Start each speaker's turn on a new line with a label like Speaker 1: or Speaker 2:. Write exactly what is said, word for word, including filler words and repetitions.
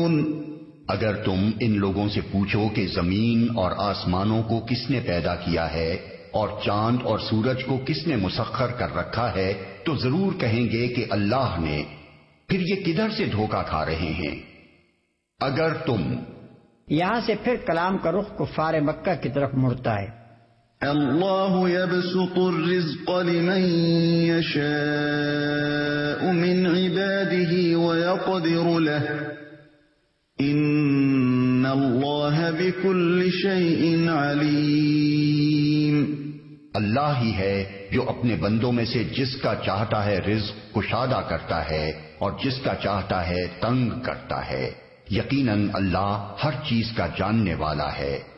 Speaker 1: تعلمون
Speaker 2: अगर तुम इन लोगों से पूछो कि जमीन और आसमानों को किसने पैदा किया है और चांद और सूरज को किसने मुसख्खर कर रखा है, तो जरूर कहेंगे कि अल्लाह ने। फिर ये किधर से धोखा खा रहे हैं? अगर तुम।
Speaker 3: यहां से फिर कलाम का रुख कुफ्फार मक्का की तरफ मुड़ता है।
Speaker 1: अल्लाह यबसुतुर रिज़्क़ लिमन यशाअ मिन इबादिही व यक़दिरु लहु इन्नल्लाह बिकुल्लि शैइन अलीम।
Speaker 2: अल्लाह ही है जो अपने बंदों में से जिसका चाहता है रिज़्क़ कुशादा करता है और जिसका चाहता है तंग करता है। यकीनन अल्लाह हर चीज का जानने वाला है।